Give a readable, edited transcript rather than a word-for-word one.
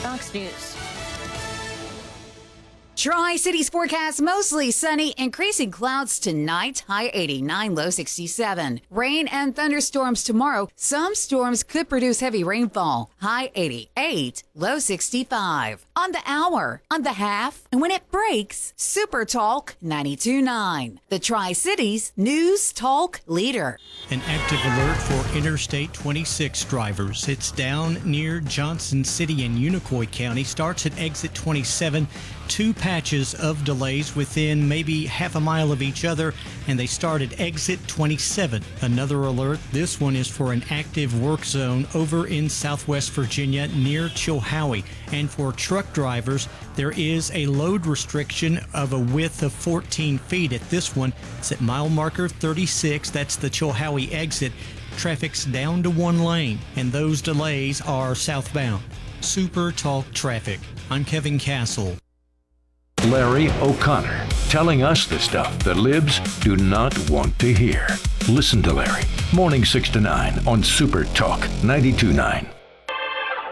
Fox News. Tri-Cities forecast mostly sunny, increasing clouds tonight, high 89, low 67. Rain and thunderstorms tomorrow. Some storms could produce heavy rainfall, high 88, low 65. On the hour, on the half, and when it breaks, Super Talk 92.9. The Tri-Cities News Talk leader. An active alert for Interstate 26 drivers. It's down near Johnson City in Unicoi County. Starts at exit 27. Two patches of delays within maybe half a mile of each other, and they start at exit 27. Another alert, this one is for an active work zone over in Southwest Virginia near Chilhowie. And for truck drivers, there is a load restriction of a width of 14 feet at this one. It's at mile marker 36. That's the Chilhowie exit. Traffic's down to one lane, and those delays are southbound. Super Talk Traffic. I'm Kevin Castle. Larry O'Connor, telling us the stuff the libs do not want to hear. Listen to Larry, morning 6 to 9 on Super Talk 92.9.